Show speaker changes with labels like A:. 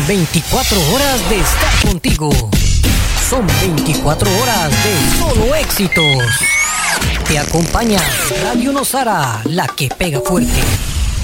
A: Son 24 horas de estar contigo. Son 24 horas de solo éxitos. Te acompaña Radio Nosara, la que pega fuerte.